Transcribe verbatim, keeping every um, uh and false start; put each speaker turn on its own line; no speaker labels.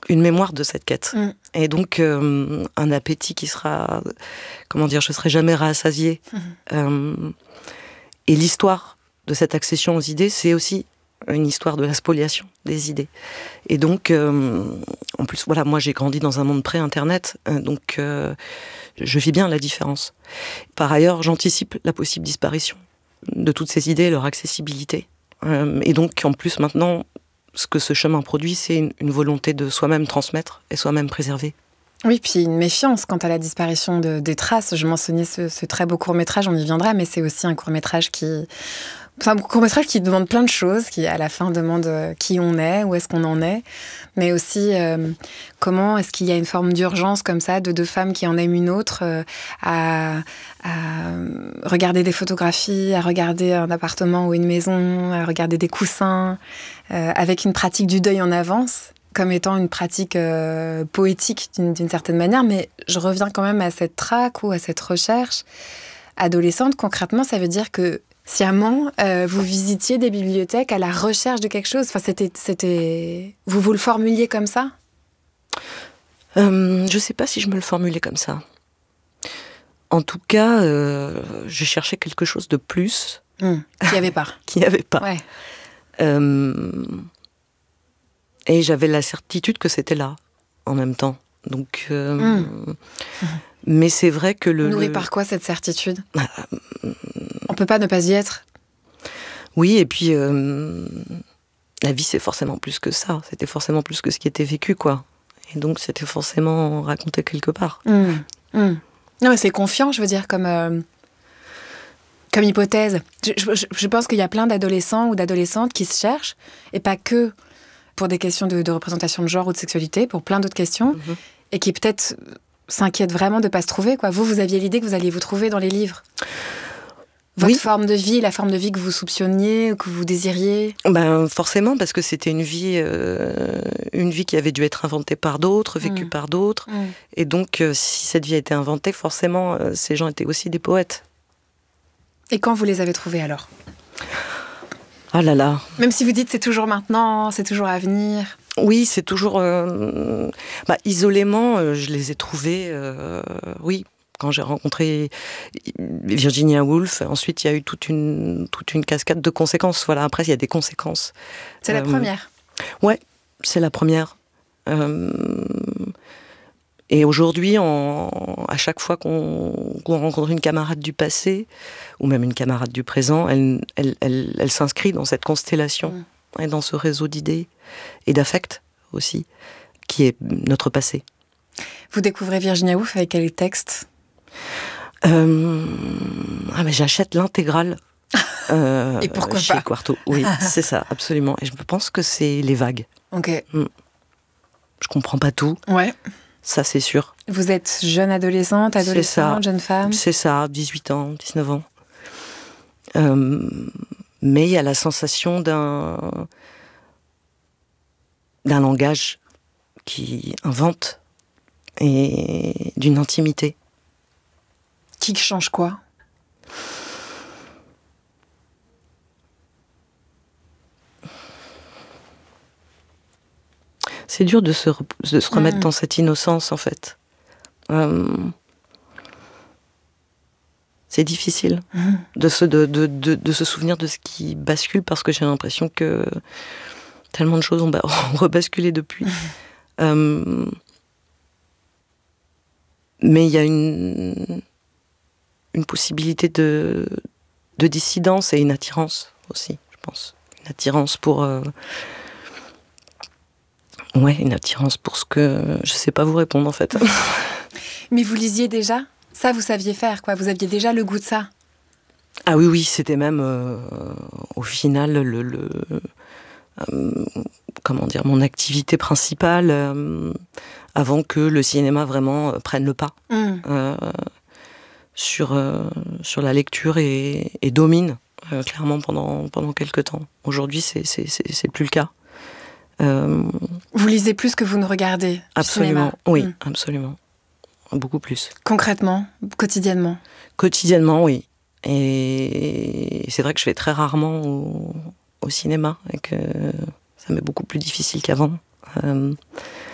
une mémoire de cette quête.
Mm.
Et donc, euh, un appétit qui sera... Comment dire, je ne serai jamais rassasiée. Mm. Euh, et l'histoire de cette accession aux idées, c'est aussi une histoire de la spoliation des idées. Et donc, euh, en plus, voilà, moi, j'ai grandi dans un monde pré-Internet, euh, donc euh, je vis bien la différence. Par ailleurs, j'anticipe la possible disparition de toutes ces idées, leur accessibilité. Euh, et donc, en plus, maintenant, ce que ce chemin produit, c'est une, une volonté de soi-même transmettre et soi-même préserver.
Oui, puis une méfiance quant à la disparition de, des traces. Je mentionnais ce, ce très beau court-métrage, on y viendra, mais c'est aussi un court-métrage qui... C'est un court-métrage qui demande plein de choses, qui à la fin demande qui on est, où est-ce qu'on en est, mais aussi euh, comment est-ce qu'il y a une forme d'urgence comme ça, de deux femmes qui en aiment une autre, euh, à, à regarder des photographies, à regarder un appartement ou une maison, à regarder des coussins, euh, avec une pratique du deuil en avance, comme étant une pratique euh, poétique d'une, d'une certaine manière, mais je reviens quand même à cette traque ou à cette recherche adolescente. Concrètement, ça veut dire que sciemment, euh, vous visitiez des bibliothèques à la recherche de quelque chose. Enfin, c'était, c'était... Vous vous le formuliez comme ça ?
euh, Je ne sais pas si je me le formulais comme ça. En tout cas, euh, je cherchais quelque chose de plus.
Mmh, qu'il n'y avait pas.
qu'il n'y avait pas.
Ouais.
Euh, et j'avais la certitude que c'était là, en même temps. Donc, euh, mmh. Mais c'est vrai que le...
Nourri
le...
par quoi, cette certitude ? On peut pas ne pas y être.
Oui, et puis euh, la vie, c'est forcément plus que ça. C'était forcément plus que ce qui était vécu, quoi. Et donc, c'était forcément raconté quelque part.
Mmh. Mmh. Non, mais c'est confiant, je veux dire, comme, euh, comme hypothèse. Je, je, je pense qu'il y a plein d'adolescents ou d'adolescentes qui se cherchent, et pas que pour des questions de, de représentation de genre ou de sexualité, pour plein d'autres questions, mmh. et qui peut-être s'inquiètent vraiment de ne pas se trouver, quoi. Vous, vous aviez l'idée que vous alliez vous trouver dans les livres ? Votre oui. forme de vie, la forme de vie que vous soupçonniez, que vous désiriez ?
Ben forcément, parce que c'était une vie, euh, une vie qui avait dû être inventée par d'autres, vécue mmh. par d'autres. Mmh. Et donc, euh, si cette vie a été inventée, forcément, euh, ces gens étaient aussi des poètes.
Et quand vous les avez trouvés, alors ?
Ah là là.
Même si vous dites c'est toujours maintenant, c'est toujours à venir.
Oui, c'est toujours... Euh, bah, isolément, euh, je les ai trouvés, euh, oui, quand j'ai rencontré Virginia Woolf. Ensuite, il y a eu toute une, toute une cascade de conséquences. Voilà, après, il y a des conséquences.
C'est euh, la première.
Ouais, c'est la première. Euh, et aujourd'hui, en, à chaque fois qu'on, qu'on rencontre une camarade du passé, ou même une camarade du présent, elle, elle, elle, elle s'inscrit dans cette constellation, mmh. et dans ce réseau d'idées et d'affects aussi, qui est notre passé.
Vous découvrez Virginia Woolf avec quel texte ?
Euh, ah mais j'achète l'intégrale euh,
et pourquoi
chez
pas
Quarto. Oui, c'est ça, absolument. Et je pense que c'est les vagues.
Ok.
Mm. Je comprends pas tout.
Ouais.
Ça, c'est sûr.
Vous êtes jeune adolescente, adolescente, jeune femme ?
C'est ça, dix-huit ans, dix-neuf ans. Euh, mais il y a la sensation d'un d'un langage qui invente et d'une intimité.
Qui change quoi ?
C'est dur de se, re- de se remettre mmh. dans cette innocence, en fait. Euh, c'est difficile mmh. de, se, de, de, de, de se souvenir de ce qui bascule, parce que j'ai l'impression que tellement de choses ont, ba- ont rebasculé depuis. Mmh. Euh, mais il y a une, une possibilité de, de dissidence et une attirance aussi, je pense. Une attirance pour... Euh, Ouais, une attirance pour ce que... Je sais pas vous répondre, en fait.
Mais vous lisiez déjà ? Ça, vous saviez faire, quoi ? Vous aviez déjà le goût de ça ?
Ah oui, oui, c'était même, euh, au final, le... le euh, comment dire, mon activité principale, euh, avant que le cinéma vraiment euh, prenne le pas mmh. euh, sur, euh, sur la lecture et, et domine, euh, clairement, pendant, pendant quelques temps. Aujourd'hui, c'est, c'est, c'est, c'est plus le cas. Euh,
Vous lisez plus que vous ne regardez ?
Absolument, oui,
mmh.
absolument. Beaucoup plus.
Concrètement, quotidiennement ?
Quotidiennement, oui. Et c'est vrai que je vais très rarement au, au cinéma et que ça m'est beaucoup plus difficile qu'avant. Euh,